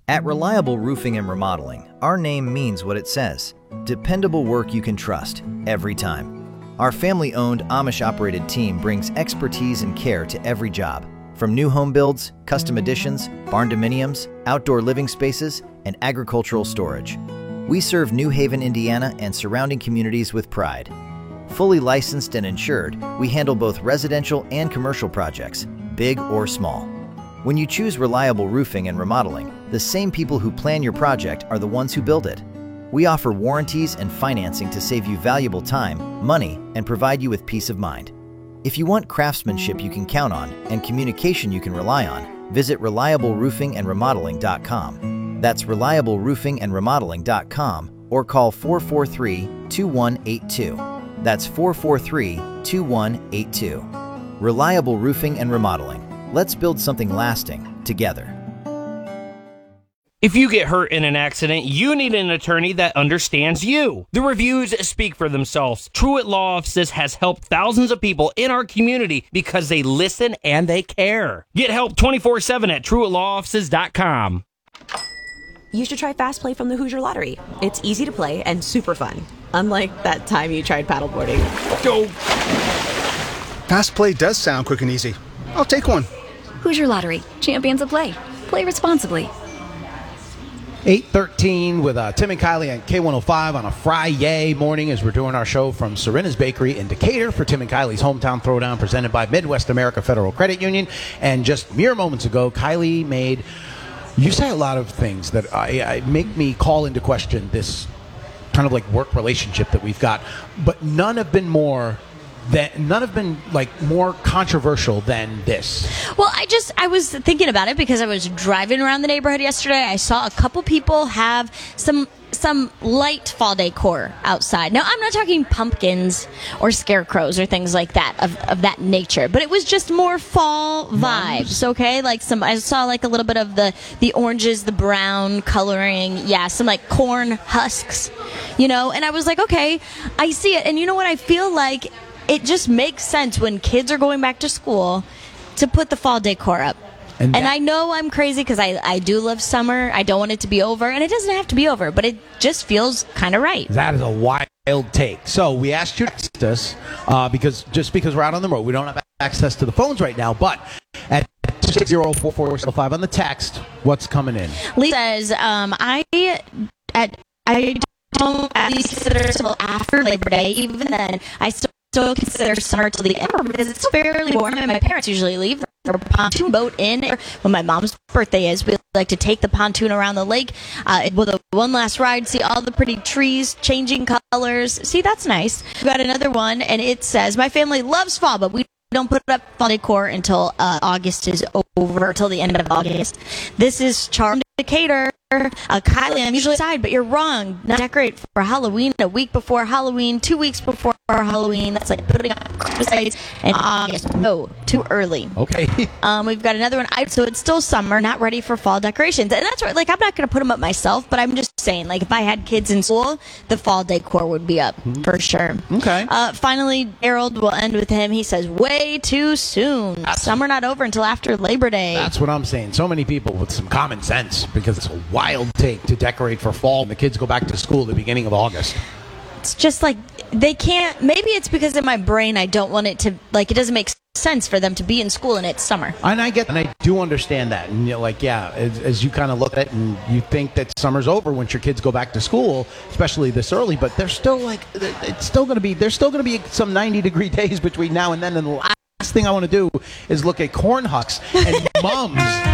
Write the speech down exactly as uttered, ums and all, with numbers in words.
At Reliable Roofing and Remodeling, our name means what it says. Dependable work you can trust, every time. Our family-owned, Amish-operated team brings expertise and care to every job. From new home builds, custom additions, barn dominiums, outdoor living spaces, and agricultural storage. We serve New Haven, Indiana and surrounding communities with pride. Fully licensed and insured, we handle both residential and commercial projects, big or small. When you choose Reliable Roofing and Remodeling, the same people who plan your project are the ones who build it. We offer warranties and financing to save you valuable time, money, and provide you with peace of mind. If you want craftsmanship you can count on and communication you can rely on, visit reliable roofing and remodeling dot com. That's reliable roofing and remodeling dot com or call four four three, two one eight two. That's four four three, two one eight two. Reliable Roofing and Remodeling. Let's build something lasting together. If you get hurt in an accident, you need an attorney that understands you. The reviews speak for themselves. Truett Law Offices has helped thousands of people in our community because they listen and they care. Get help twenty-four seven at truett law offices dot com. You should try Fast Play from the Hoosier Lottery. It's easy to play and super fun. Unlike that time you tried paddleboarding. Go! Fast Play does sound quick and easy. I'll take one. Hoosier Lottery. Champions of play. Play responsibly. eight thirteen with uh, Tim and Kylie on K one oh five on a Friday morning as we're doing our show from Serena's Bakery in Decatur for Tim and Kylie's Hometown Throwdown presented by Midwest America Federal Credit Union. And just mere moments ago, Kylie made... You say a lot of things that I, I make me call into question this kind of like work relationship that we've got, but none have been more... that none have been like more controversial than this. Well, I just I was thinking about it because I was driving around the neighborhood yesterday. I saw a couple people have some some light fall decor outside. Now, I'm not talking pumpkins or scarecrows or things like that of, of that nature, but it was just more fall vibes, okay? Like some I saw like a little bit of the the oranges, the brown coloring, yeah, some like corn husks, you know, and I was like, okay, I see it. And you know what? I feel like it just makes sense when kids are going back to school to put the fall decor up. And, and I know I'm crazy because I, I do love summer. I don't want it to be over. And it doesn't have to be over, but it just feels kind of right. That is a wild take. So we asked you to text us uh, because just because we're out on the road, we don't have access to the phones right now. But at six zero four four seven five on the text, what's coming in? Lee says, um, I at I don't at least consider until after Labor Day. Even then, I still still consider summer till the end because it's still fairly warm and my parents usually leave their pontoon boat in. When my mom's birthday is, we like to take the pontoon around the lake uh, with a one last ride, see all the pretty trees changing colors. See, that's nice. We've got another one and it says, my family loves fall, but we don't put up fall decor until uh, August is over, till the end of August. This is Charm Decatur. Uh, Kylie, I'm usually outside, but you're wrong. Not decorate for Halloween a week before Halloween, two weeks before Halloween. That's like putting up Christmas lights in August. No, too early. Okay. um, we've got another one. I, so it's still summer, not ready for fall decorations. And that's right. Like, I'm not going to put them up myself, but I'm just saying, like, if I had kids in school, the fall decor would be up mm-hmm. for sure. Okay. Uh, finally, Harold, will end with him. He says, way too soon. That's, summer not over until after Labor Day. That's what I'm saying. So many people with some common sense because it's a wild take to decorate for fall and the kids go back to school at the beginning of August. It's just like they can't. Maybe it's because in my brain I don't want it to, like, it doesn't make sense for them to be in school and it's summer. And I get, and I do understand that. And you're like, yeah, as, as you kind of look at it and you think that summer's over once your kids go back to school, especially this early, but they're still like, it's still going to be, there's still going to be some ninety degree days between now and then. And the last thing I want to do is look at corn hucks and mums